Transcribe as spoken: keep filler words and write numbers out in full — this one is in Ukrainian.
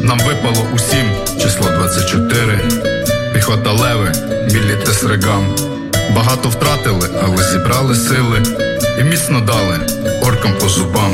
Нам випало усім число двадцять чотири. Піхота леви, білі тесригам. Багато втратили, але зібрали сили і міцно дали оркам по зубам.